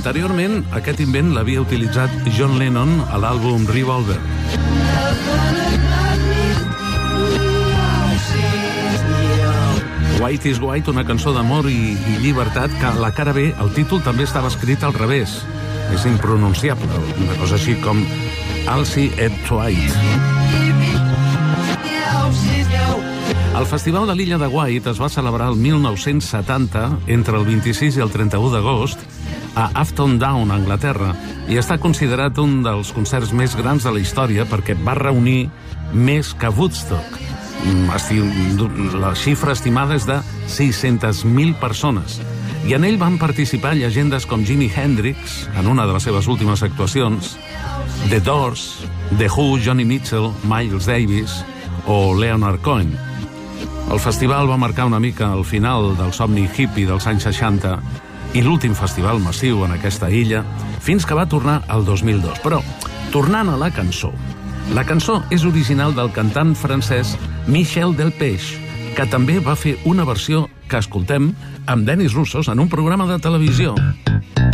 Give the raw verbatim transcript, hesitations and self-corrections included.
Anteriorment, aquest invent l'havia utilitzat John Lennon a l'àlbum Revolver. White is White, una cançó d'amor i, i llibertat, que a la cara B el títol també estava escrit al revés. És impronunciable, una cosa així com Alcy et White. El Festival de l'Illa de White es va celebrar el mil nou-cents setanta, entre el vint-i-sis i el trenta-u d'agost, a Afton Down, Anglaterra, i està considerat un dels concerts més grans de la història perquè va reunir més que Woodstock. La xifra estimada és de sis-centes mil persones. I en ell van participar llegendes com Jimi Hendrix, en una de les seves últimes actuacions, The Doors, The Who, Johnny Mitchell, Miles Davis o Leonard Cohen. El festival va marcar una mica el final del somni hippie dels anys seixanta i l'últim festival massiu en aquesta illa, fins que va tornar al dos mil dos. Però, tornant a la cançó, la cançó és original del cantant francès Michel Delpech, que també va fer una versió que escoltem amb Denis Roussos en un programa de televisió.